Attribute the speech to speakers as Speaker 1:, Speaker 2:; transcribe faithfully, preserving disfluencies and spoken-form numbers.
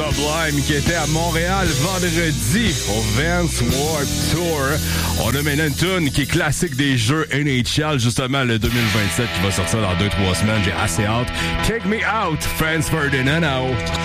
Speaker 1: Sublime qui était à Montréal vendredi au Vans Warped Tour. On a maintenant une tune qui est classique des jeux N H L, justement le deux mille vingt-sept qui va sortir dans deux trois semaines. J'ai assez hâte. Take Me Out, Franz Ferdinand.